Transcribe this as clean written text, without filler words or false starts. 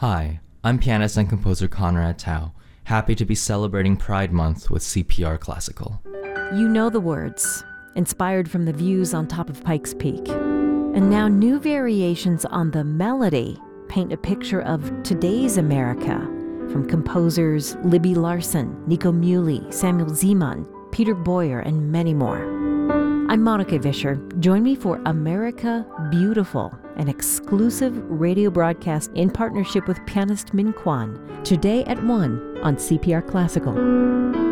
Hi, I'm pianist and composer Conrad Tao, happy to be celebrating Pride Month with CPR Classical. You know the words, inspired from the views on top of Pikes Peak. And now new variations on the melody paint a picture of today's America, from composers Libby Larsen, Nico Muhly, Samuel Zeman, Peter Boyer, and many more. I'm Monica Vischer. Join me for America Beautiful, an exclusive radio broadcast in partnership with pianist Min Kwan, today at 1 on CPR Classical.